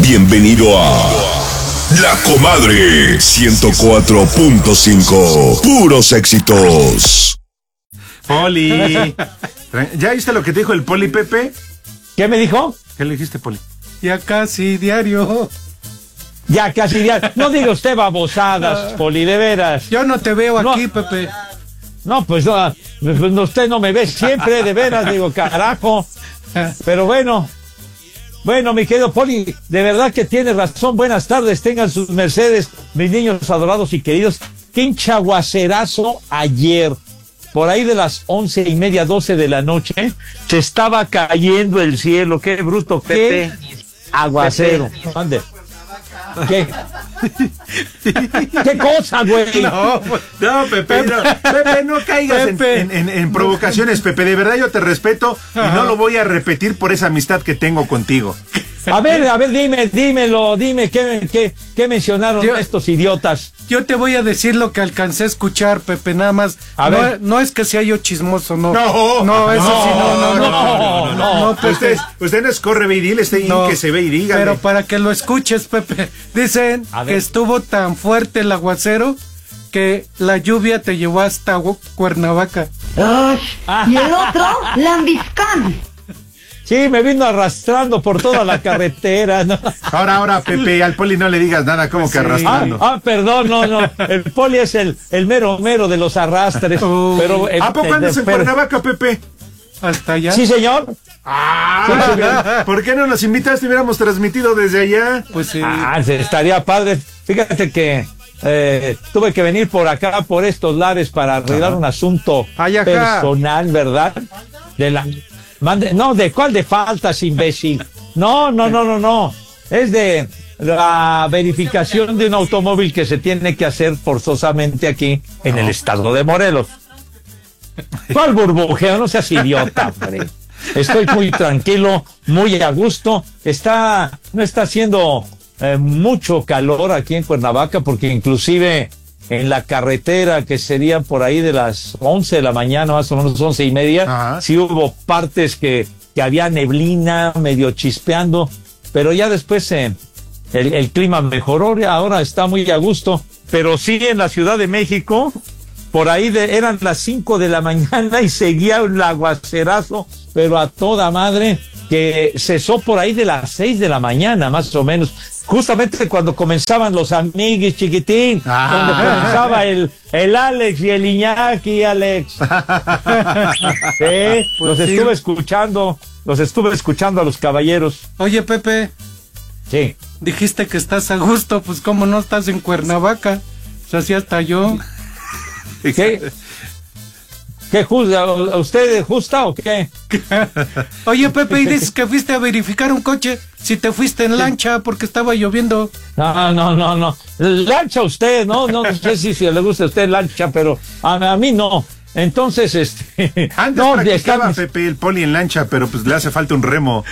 Bienvenido a La Comadre 104.5. Puros éxitos. Poli. ¿Ya viste lo que te dijo el Poli, Pepe? ¿Qué me dijo? ¿Qué le dijiste, Poli? Ya casi diario. Ya casi diario. No diga usted babosadas, Poli, de veras. Yo no te veo No. aquí, Pepe. No, pues no, usted no me ve siempre, de veras, digo, carajo. Pero bueno, mi querido Poli, de verdad que tiene razón. Buenas tardes, tengan sus mercedes, mis niños adorados y queridos. Qué hinchaguacerazo ayer. Por ahí de las 11:30, 12 de la noche, se estaba cayendo el cielo. Qué bruto, qué aguacero. Ande. ¿Qué? ¿Qué cosa, güey? No, Pepe, no caigas en provocaciones, Pepe. De verdad yo te respeto y no lo voy a repetir por esa amistad que tengo contigo. A ver, dime qué mencionaron estos idiotas. Yo te voy a decir lo que alcancé a escuchar, Pepe, nada más. A ver. No es que sea yo chismoso, no. No, Eso sí, no. No, Pepe. Usted no es corre ve y dile, que se ve y dígale. Pero para que lo escuches, Pepe, dicen que estuvo tan fuerte el aguacero que la lluvia te llevó hasta Cuernavaca. Y el otro, Lambiscán. Sí, me vino arrastrando por toda la carretera, ¿no? Ahora, Pepe, al Poli no le digas nada como que arrastrando. Perdón, no. El Poli es el mero de los arrastres. Pero, ¿A poco andas en Cuernavaca, Pepe? ¿Hasta allá? Sí, señor. ¿Por qué no nos invitaste? Hubiéramos transmitido desde allá. Pues sí. Estaría padre. Fíjate que tuve que venir por acá, por estos lares, para arreglar un asunto personal, ¿verdad? ¿De cuál de faltas, imbécil? No. Es de la verificación de un automóvil que se tiene que hacer forzosamente aquí en el estado de Morelos. ¿Cuál burbujeo? No seas idiota, hombre. Estoy muy tranquilo, muy a gusto. No está haciendo mucho calor aquí en Cuernavaca, porque inclusive en la carretera, que sería por ahí de las 11 de la mañana, más o menos 11:30, sí hubo partes que había neblina, medio chispeando, pero ya después el clima mejoró, ahora está muy a gusto. Pero sí, en la Ciudad de México, por ahí eran las 5 de la mañana y seguía un aguacerazo, pero a toda madre, que cesó por ahí de las 6 de la mañana, más o menos. Justamente cuando comenzaban los amiguis, chiquitín, cuando comenzaba el Alex y el Iñaki, Alex. Sí, los estuve escuchando a los caballeros. Oye, Pepe. Sí. Dijiste que estás a gusto, pues cómo no estás en Cuernavaca. O sea, sí, hasta yo. ¿Qué juzga? ¿Usted justa o qué? Oye, Pepe, y dices que fuiste a verificar un coche si te fuiste en lancha porque estaba lloviendo. No. Lancha usted, no sé si le gusta a usted lancha, pero a mí no. Entonces, antes practicaba Pepe el Poli en lancha, pero pues le hace falta un remo.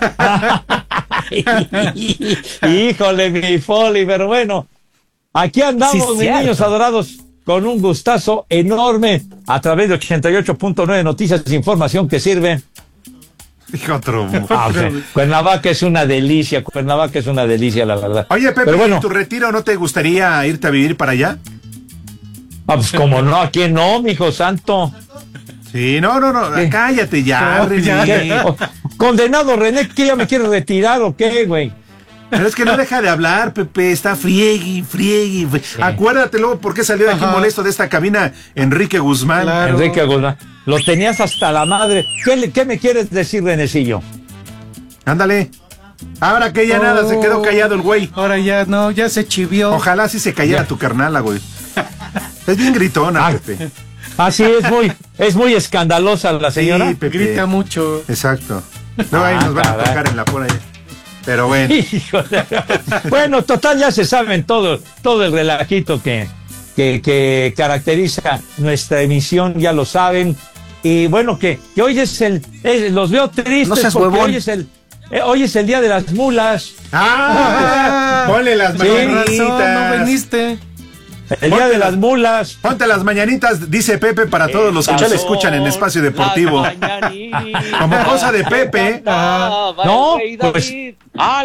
Híjole, mi Poli, pero bueno, aquí andamos, mis niños adorados, con un gustazo enorme a través de 88.9 Noticias, información que sirve. Dijo otro. Cuernavaca es una delicia, la verdad. Oye, Pepe, pero bueno, ¿en tu retiro no te gustaría irte a vivir para allá? Pues como no, ¿a quién no, mijo santo? Sí, no, cállate ya, René. Condenado René, ¿qué ya me quiere retirar o qué, güey? Pero es que no deja de hablar, Pepe, está friegue. Sí. Acuérdate luego por qué salió de aquí molesto de esta cabina Enrique Guzmán. Claro. Enrique Guzmán, lo tenías hasta la madre. ¿Qué me quieres decir, Renecillo? Ándale. Ahora que ya nada, se quedó callado el güey. Ahora ya se chivió. Ojalá sí se callara tu carnala, güey. Es bien gritona, Pepe. Sí, es muy escandalosa la señora. Sí, Pepe. Grita mucho. Exacto. No, ahí nos van a tocar en la por ahí. Pero bueno. Bueno, total, ya se saben todo el relajito que caracteriza nuestra emisión, ya lo saben. Y bueno, que hoy los veo tristes, no seas porque huevón. hoy es el día de las mulas. Ponle las mañanitas. No viniste. El día de las mulas. Ponte las mañanitas, dice Pepe, para todos los que ya le escuchan en Espacio Deportivo. Como cosa de Pepe. No, pues